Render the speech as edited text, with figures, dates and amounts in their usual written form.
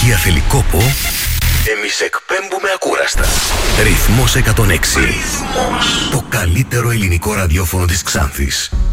Γεωργία Θελικόπο, εμείς εκπέμπουμε ακούραστα. Ρυθμός 106. Ρυθμός. Το καλύτερο ελληνικό ραδιόφωνο της Ξάνθης.